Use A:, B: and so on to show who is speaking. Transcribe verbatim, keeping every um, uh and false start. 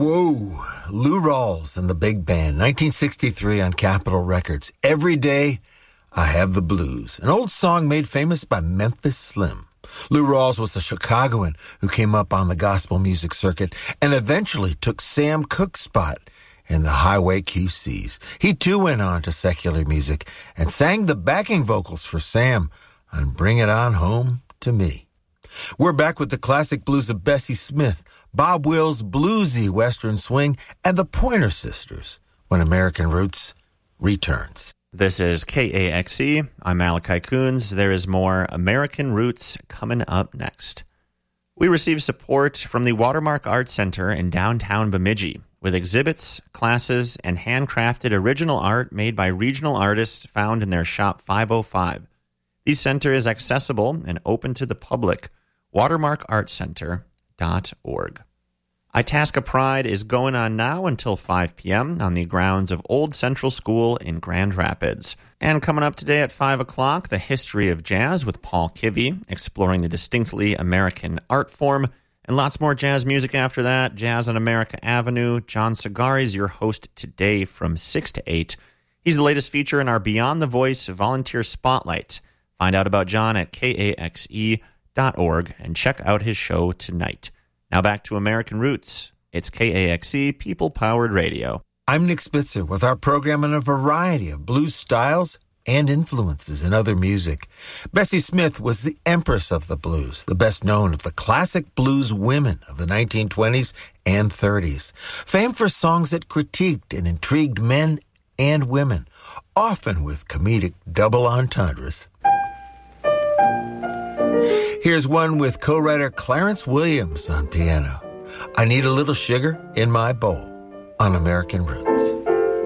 A: Whoa, Lou Rawls and the Big Band, nineteen sixty-three on Capitol Records. Every Day I Have the Blues, an old song made famous by Memphis Slim. Lou Rawls was a Chicagoan who came up on the gospel music circuit and eventually took Sam Cooke's spot in the Highway Q Cs. He too went on to secular music and sang the backing vocals for Sam on Bring It On Home to Me. We're back with the classic blues of Bessie Smith, Bob Wills' bluesy Western swing, and the Pointer Sisters when American Roots returns.
B: This is K A X E. I'm Malachi Coons. There is more American Roots coming up next. We receive support from the Watermark Art Center in downtown Bemidji with exhibits, classes, and handcrafted original art made by regional artists found in their Shop five oh five. The center is accessible and open to the public. watermark art center dot org. Itasca Pride is going on now until five p.m. on the grounds of Old Central School in Grand Rapids. And coming up today at five o'clock, the history of jazz with Paul Kivy, exploring the distinctly American art form, and lots more jazz music after that. Jazz on America Avenue. John Sagari is your host today from six to eight. He's the latest feature in our Beyond the Voice Volunteer Spotlight. Find out about John at K A X E dot org and check out his show tonight. Now back to American Roots. It's K A X E People-Powered Radio.
A: I'm Nick Spitzer with our program on a variety of blues styles and influences in other music. Bessie Smith was the empress of the blues, the best known of the classic blues women of the nineteen twenties and thirties. Famed for songs that critiqued and intrigued men and women, often with comedic double entendres. Here's one with co-writer Clarence Williams on piano. I Need a Little Sugar in My Bowl on American Roots.